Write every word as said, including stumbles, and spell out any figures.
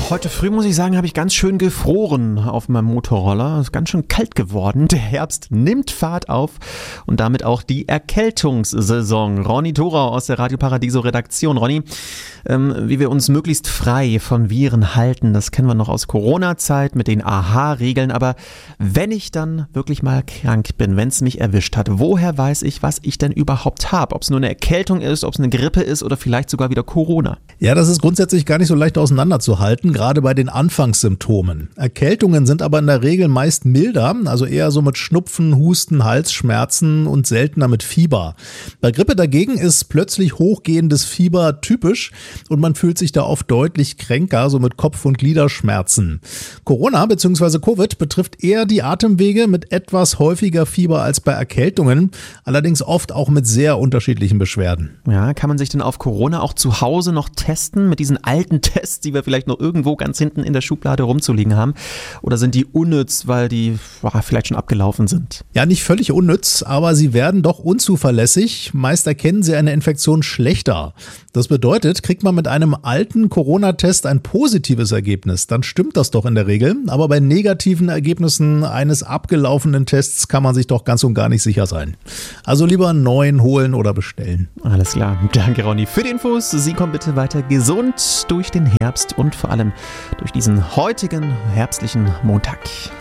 Heute früh, muss ich sagen, habe ich ganz schön gefroren auf meinem Motorroller. Es ist ganz schön kalt geworden. Der Herbst nimmt Fahrt auf und damit auch die Erkältungssaison. Ronny Thorau aus der Radio Paradiso Redaktion. Ronny, ähm, wie wir uns möglichst frei von Viren halten, das kennen wir noch aus Corona-Zeit mit den A H-Regeln. Aber wenn ich dann wirklich mal krank bin, wenn es mich erwischt hat, woher weiß ich, was ich denn überhaupt habe? Ob es nur eine Erkältung ist, ob es eine Grippe ist oder vielleicht sogar wieder Corona? Ja, das ist grundsätzlich gar nicht so leicht auseinanderzuhalten, gerade bei den Anfangssymptomen. Erkältungen sind aber in der Regel meist milder, also eher so mit Schnupfen, Husten, Halsschmerzen und seltener mit Fieber. Bei Grippe dagegen ist plötzlich hochgehendes Fieber typisch und man fühlt sich da oft deutlich kränker, so mit Kopf- und Gliederschmerzen. Corona bzw. Covid betrifft eher die Atemwege mit etwas häufiger Fieber als bei Erkältungen, allerdings oft auch mit sehr unterschiedlichen Beschwerden. Ja, kann man sich denn auf Corona auch zu Hause noch testen mit diesen alten Tests, die wir vielleicht noch irgendwo ganz hinten in der Schublade rumzuliegen haben? Oder sind die unnütz, weil die boah, vielleicht schon abgelaufen sind? Ja, nicht völlig unnütz, aber sie werden doch unzuverlässig. Meist erkennen sie eine Infektion schlechter. Das bedeutet, kriegt man mit einem alten Corona-Test ein positives Ergebnis, dann stimmt das doch in der Regel. Aber bei negativen Ergebnissen eines abgelaufenen Tests kann man sich doch ganz und gar nicht sicher sein. Also lieber einen neuen holen oder bestellen. Alles klar. Danke, Ronny, für die Infos. Sie kommen bitte weiter gesund durch den Herbst und vor allem durch diesen heutigen herbstlichen Montag.